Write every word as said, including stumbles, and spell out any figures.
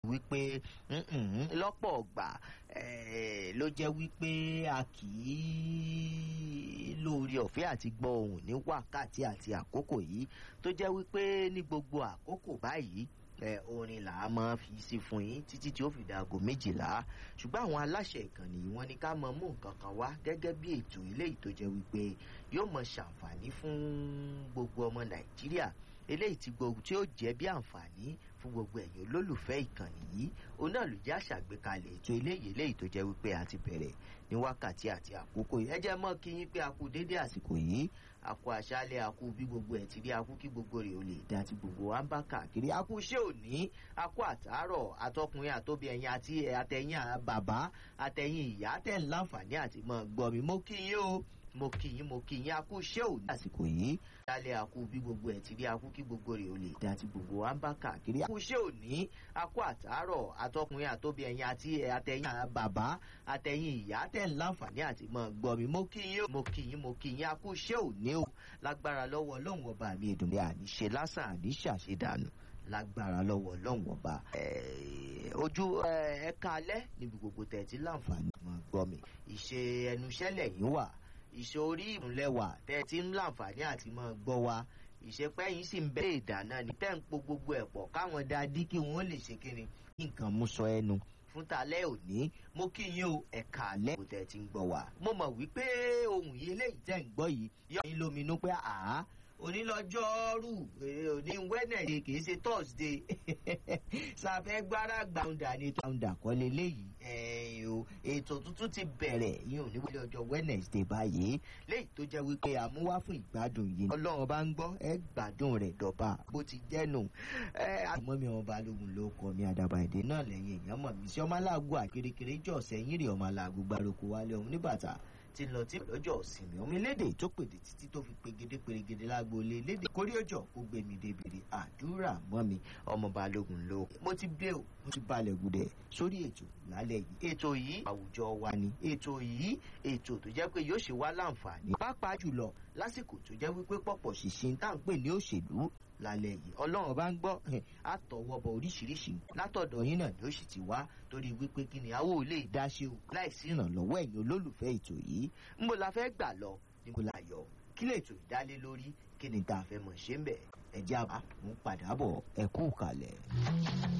wípé lọ́pọ̀ ọgbà ló jẹ́ wípé a kì í lórí ọ̀fẹ́ àti gbọ́ ohùn ní wákàtí àti àkókò yìí tó jẹ́ wípé ní gbogbo àkókò báyìí orin là á máa fi sí fún yín títí tí ó fi dàgò méjìlá ṣùgbọ́n àwọn aláṣẹ ìkànnì yìí wọ́n ní ká mọ mú nǹkan kan wá gẹ́gẹ́ bí ètò eléyìí tó jẹ́ wípé yóò mọ ṣàǹfààní fún gbogbo ọmọ Nàìjíríà eléyìí tí gbogbo tí ó jẹ́ bí àǹfààní fún gbogbo ẹ̀yin olólùfẹ́ ìkànnì yìí òun náà ló jẹ́ àṣàgbékalẹ̀ ètò eléyìí eléyìí tó jẹ́ wípé a ti bẹ̀rẹ̀ ní wákàtí àti àkókò yìí ẹ jẹ́ mọ́ kí yín pé a kú dédé àsìkò yìí a kú àṣálẹ́ a kú bí gbogbo ẹ̀ ti rí a kú kí gbogbo rẹ̀ ò lè dá tí gbogbo wa ń bá káàkiri a kú ṣé òní a kú àtàárọ̀ àtọkùnrin àtòbí ẹ̀yin àti àtẹ̀yìn bàbá àtẹ̀yìn ìyá tẹ̀ ń láǹfààní àti mọ́ gbọ́ mi mo kí yín o mo kí yín mo kí yín a kú ṣé òní àsìkò yìí lálẹ́ a kú bí gbogbo ẹ̀ ti rí a kú kí gbogbo rẹ̀ ò lè dá tí gbogbo wa ń bá káàkiri a kú ṣé òní a kú àtàárọ̀ àtọkùnrin àtòbí ẹ̀yin àti àtẹ̀yìn bàbá àtẹ̀yìn ìyá tẹ̀ ń láǹfààní àti mọ́ gbọ́ mi mo kí yín mo kí yín mo kí yín a kú ṣé òní o lágbára lọ́wọ́ Ọlọ́run ọba mi Èdùmàrè àní ṣe lásán àní ṣàṣedànù lágbára lọ́wọ́ Ọlọ́run ọba ojú ẹ̀ka alẹ́ níbi gbogbo tẹ̀ tí láǹfààní mọ́ gbọ́ mi ìṣe ẹnu iṣẹ́ lẹ́yìn wà ìṣe orí ìmúlẹ̀wà tẹ̀ tí ń láǹfààní àti mọ́ gbọ́ wa ìṣepẹ́ yìí sì ń bẹ́ ìdáná ní tẹ́ ń po gbogbo ẹ̀ pọ̀ káwọn dáadí kí wọ́n lè ṣe kiri nǹkan mú sọ ẹnu fún talẹ́ òní mo kí yín o ẹ̀ka alẹ́ kò tẹ̀ tí ń gbọ́ wa mo mọ̀ wípé ohun yìí eléyìí tẹ̀ ń gbọ́ yìí yọ yín lóminú pé àá onílọ́jọ́rú òní Wednesday kì í ṣe Thursday ṣàfẹ́ gbára gbàǹdà ní gbàǹdà kọ́lé léyìí ètò tuntun ti bẹ̀rẹ̀ yín ò ní wọlé ọjọ́ Wednesday báyìí léyìí tó jẹ́ wípé àmúwá fún ìgbádùn yìí Ọlọ́run bá ń gbọ́ ẹ gbádùn rẹ̀ dọ̀bà bó ti jẹ́nu àmọ́ mi ọmọ Balógun ló kọ́ mi àdàbà èdè náà lẹ́yìn èèyàn mọ̀ mí sí ọmọ aláàgọ́ àkérékéré jọ̀ sẹ́yìn rè ọmọ aláàgọ́ gbárùkù wálé ọ̀hún níbàtà ti lọ tí lọ́jọ́ ìsinmi ọmọ elédè tó pèdè títí tó fi pegede pèrègede lágboolé elédè kórí ọjọ́ kó gbé mi débìrì àdúrà mọ́ mi ọmọ Balógun ló. mo ti dé o mo ti balẹ̀ gùdẹ̀ sórí ètò lálẹ́ yìí. ètò yìí àwùjọ wa ni ètò yìí ètò tó jẹ́ pé yóò ṣe wá láǹfààní pàápàá jùlọ lásìkò tó jẹ́ wípé pọ̀pọ̀ ṣìṣìn tá à ń pè ní òṣèlú lálẹ́ yìí Ọlọ́run bá ń gbọ́ àtọwọ́bọ̀ oríṣiríṣi látọ̀dọ̀ yín náà ni ó sì ti wá torí wípé kí ni àwọn ò lè dá ṣe o láìsí ìrànlọ́wọ́ ẹ̀yin olólùfẹ́ ètò yìí ń bò la fẹ́ gbà lọ ní bò la yọ kí lè ètò ìdálé lórí kí ni tá a fẹ́ mọ̀ ṣe ń bẹ̀ ẹ̀jẹ̀ àbá ń padà bọ̀ ẹ̀kú kalẹ̀.